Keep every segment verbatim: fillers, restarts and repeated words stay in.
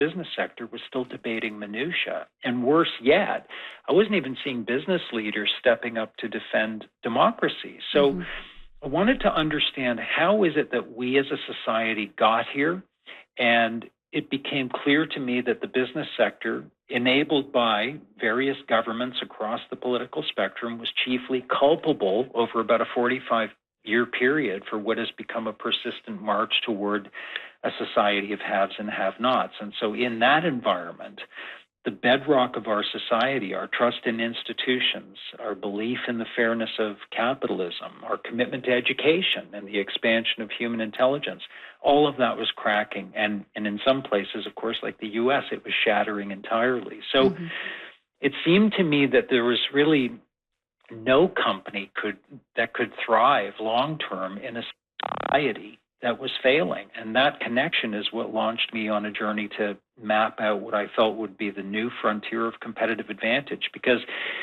business sector was still debating minutia. And worse yet, I wasn't even seeing business leaders stepping up to defend democracy. So Mm-hmm. I wanted to understand, how is it that we as a society got here? And it became clear to me that the business sector, enabled by various governments across the political spectrum, was chiefly culpable over about a forty-five year period for what has become a persistent march toward a society of haves and have nots. And so, in that environment, the bedrock of our society, our trust in institutions, our belief in the fairness of capitalism, our commitment to education and the expansion of human intelligence, all of that was cracking. And, and in some places, of course, like the U S, it was shattering entirely. So Mm-hmm. it seemed to me that there was really no company could that could thrive long term in a society that was failing. And that connection is what launched me on a journey to map out what I felt would be the new frontier of competitive advantage. Because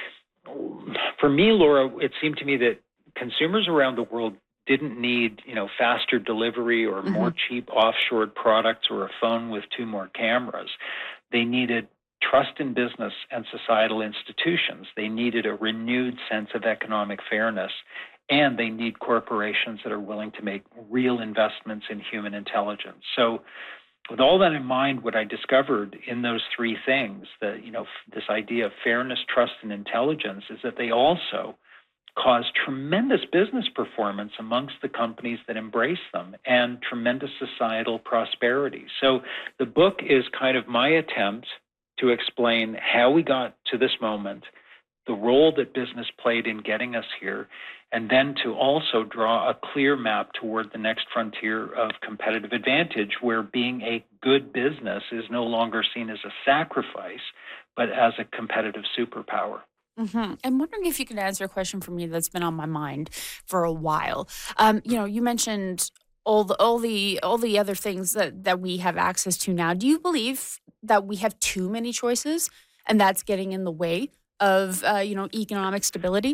for me, Laura, it seemed to me that consumers around the world didn't need, you know, faster delivery or Mm-hmm. more cheap offshored products or a phone with two more cameras. They needed trust in business and societal institutions. They needed a renewed sense of economic fairness, and they need corporations that are willing to make real investments in human intelligence. So with all that in mind, what I discovered in those three things, that, you know, this idea of fairness, trust, and intelligence, is that they also cause tremendous business performance amongst the companies that embrace them, and tremendous societal prosperity. So the book is kind of my attempt to explain how we got to this moment, the role that business played in getting us here, and then to also draw a clear map toward the next frontier of competitive advantage, where being a good business is no longer seen as a sacrifice, but as a competitive superpower. Mm-hmm. I'm wondering if you could answer a question for me that's been on my mind for a while. Um, you know, you mentioned all the all the all the other things that that we have access to now. Do you believe that we have too many choices, and that's getting in the way of uh, you know economic stability?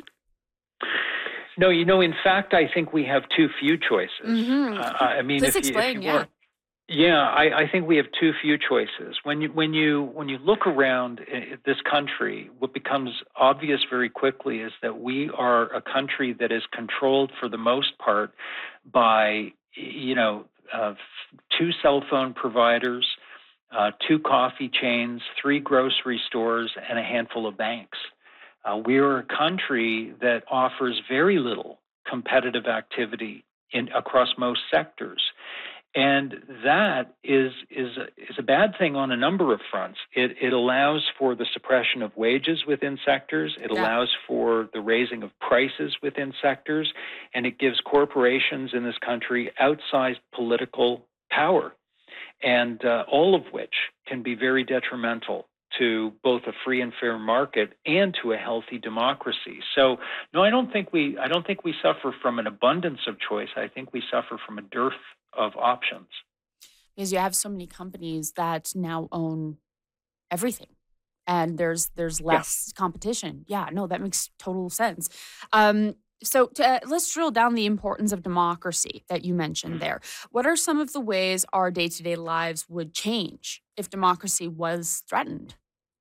No, you know, in fact, I think we have too few choices. Uh, Mm-hmm. I mean, Please if you if explain. you Yeah. were, yeah, I, I think we have too few choices. When you when you when you look around i- this country, what becomes obvious very quickly is that we are a country that is controlled for the most part by, you know, uh, two cell phone providers, uh, two coffee chains, three grocery stores, and a handful of banks. Uh, we're a country that offers very little competitive activity in across most sectors. And that is is a, is a bad thing on a number of fronts. It it allows for the suppression of wages within sectors. It Yeah. allows for the raising of prices within sectors, and it gives corporations in this country outsized political power, and uh, all of which can be very detrimental to both a free and fair market and to a healthy democracy. So, no, I don't think we I don't think we suffer from an abundance of choice. I think we suffer from a dearth of options. Because you have so many companies that now own everything, and there's there's Yeah. less competition. Yeah, no, that makes total sense. Um, so to, uh, let's drill down the importance of democracy that you mentioned there. What are some of the ways our day to day lives would change if democracy was threatened?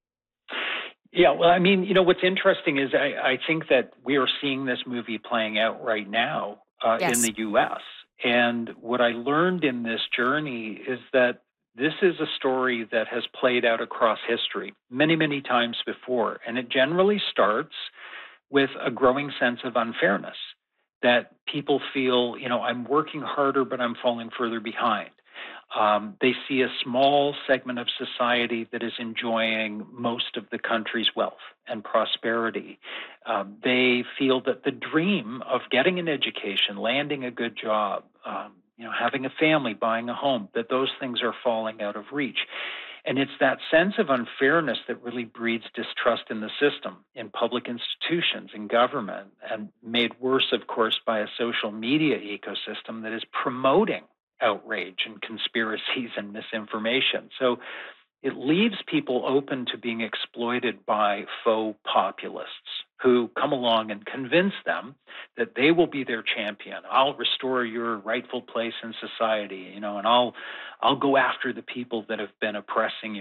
Yeah, well, I mean, you know, what's interesting is I, I think that we are seeing this movie playing out right now uh, in Yes. the U S. And what I learned in this journey is that this is a story that has played out across history many, many times before. And it generally starts with a growing sense of unfairness, that people feel, you know, I'm working harder, but I'm falling further behind. Um, they see a small segment of society that is enjoying most of the country's wealth and prosperity. Um, they feel that the dream of getting an education, landing a good job, um, you know, having a family, buying a home, that those things are falling out of reach. And it's that sense of unfairness that really breeds distrust in the system, in public institutions, in government, and made worse, of course, by a social media ecosystem that is promoting outrage and conspiracies and misinformation. So it leaves people open to being exploited by faux populists who come along and convince them that they will be their champion. I'll restore your rightful place in society, you know, and I'll I'll go after the people that have been oppressing you.